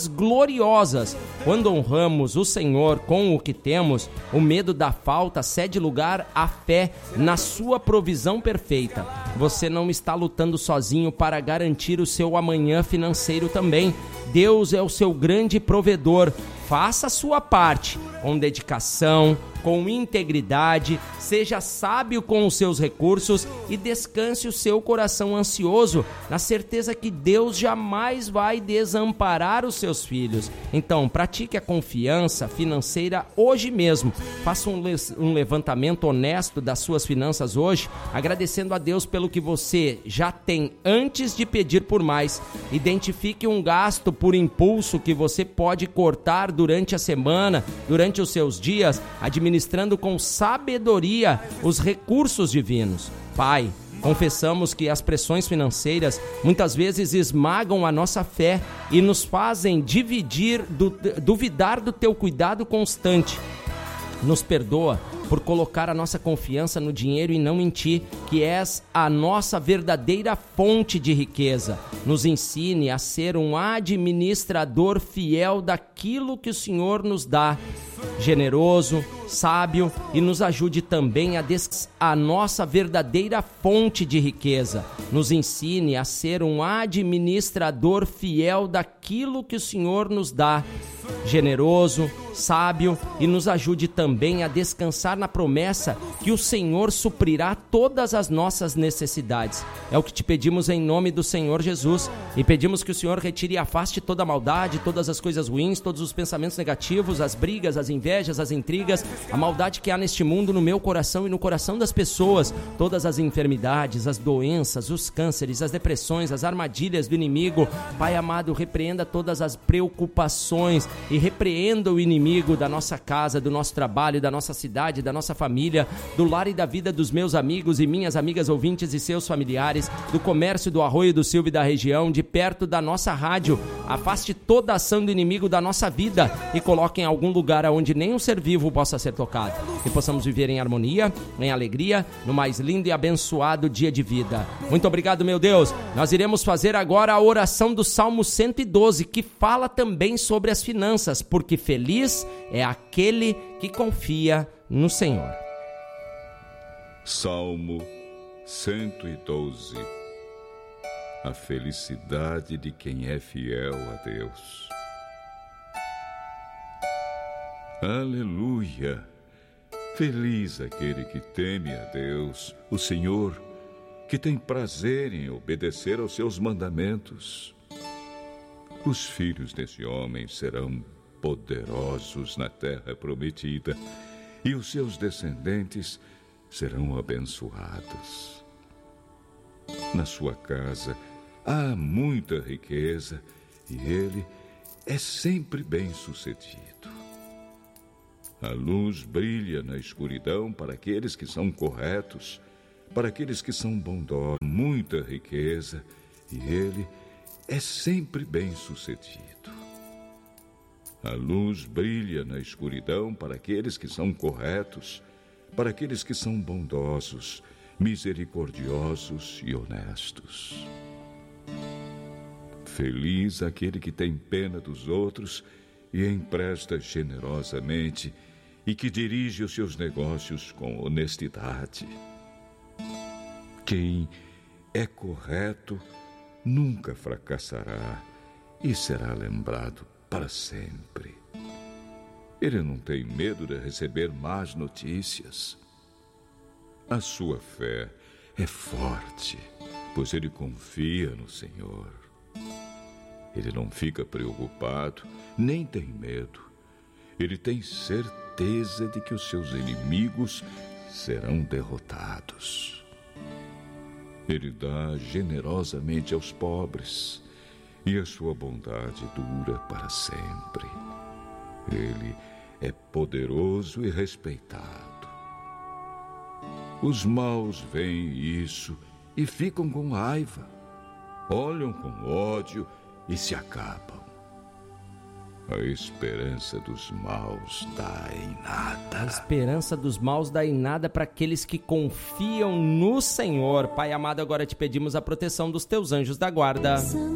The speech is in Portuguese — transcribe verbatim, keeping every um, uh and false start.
coisas gloriosas. Quando honramos o Senhor com o que temos, o medo da falta cede lugar à fé na sua provisão perfeita. Você não está lutando sozinho para garantir o seu amanhã financeiro também. Deus é o seu grande provedor. Faça a sua parte com dedicação, com integridade, seja sábio com os seus recursos e descanse o seu coração ansioso na certeza que Deus jamais vai desamparar os seus filhos. Então, pratique a confiança financeira hoje mesmo. Faça um, le- um levantamento honesto das suas finanças hoje, agradecendo a Deus pelo que você já tem antes de pedir por mais. Identifique um gasto por impulso que você pode cortar durante a semana, durante os seus dias, administrando com sabedoria os recursos divinos. Pai, confessamos que as pressões financeiras muitas vezes esmagam a nossa fé e nos fazem dividir, du- duvidar do teu cuidado constante. Nos perdoa por colocar a nossa confiança no dinheiro e não em Ti, que és a nossa verdadeira fonte de riqueza. Nos ensine a ser um administrador fiel daquilo que o Senhor nos dá, generoso, sábio, e nos ajude também a des... a nossa verdadeira fonte de riqueza. Nos ensine a ser um administrador fiel daquilo que o Senhor nos dá, generoso, sábio, e nos ajude também a descansar na promessa que o Senhor suprirá todas as nossas necessidades. É o que te pedimos em nome do Senhor Jesus, e pedimos que o Senhor retire e afaste toda a maldade, todas as coisas ruins, todos os pensamentos negativos, as brigas, as invejas, as intrigas, a maldade que há neste mundo, no meu coração e no coração das pessoas, todas as enfermidades, as doenças, os cânceres, as depressões, as armadilhas do inimigo. Pai amado, repreenda todas as preocupações e repreenda o inimigo da nossa casa, do nosso trabalho, da nossa cidade, da nossa família, do lar e da vida dos meus amigos e minhas amigas ouvintes e seus familiares, do comércio do Arroio do Silva e da região, de perto da nossa rádio. Afaste toda a ação do inimigo da nossa vida e coloque em algum lugar onde nem um ser vivo possa ser tocado. Que possamos viver em harmonia, em alegria, no mais lindo e abençoado dia de vida. Muito obrigado, meu Deus. Nós iremos fazer agora a oração do Salmo cento e doze, que fala também sobre as finanças, porque feliz é aquele que confia no Senhor. Salmo cento e doze. A felicidade de quem é fiel a Deus. Aleluia! Feliz aquele que teme a Deus, o Senhor, que tem prazer em obedecer aos seus mandamentos. Os filhos desse homem serão poderosos na terra prometida, e os seus descendentes serão abençoados. Na sua casa há muita riqueza, e ele é sempre bem-sucedido. A luz brilha na escuridão para aqueles que são corretos, para aqueles que são bondosos. Muita riqueza, e ele é sempre bem-sucedido. A luz brilha na escuridão para aqueles que são corretos, para aqueles que são bondosos, misericordiosos e honestos. Feliz aquele que tem pena dos outros e empresta generosamente, e que dirige os seus negócios com honestidade. Quem é correto nunca fracassará e será lembrado para sempre. Ele não tem medo de receber más notícias. A sua fé é forte, pois ele confia no Senhor. Ele não fica preocupado, nem tem medo. Ele tem certeza de que os seus inimigos serão derrotados. Ele dá generosamente aos pobres, e a sua bondade dura para sempre. Ele é poderoso e respeitado. Os maus veem isso e ficam com raiva, olham com ódio e se acabam. A esperança dos maus dá em nada. A esperança dos maus dá em nada para aqueles que confiam no Senhor. Pai amado, agora te pedimos a proteção dos teus anjos da guarda.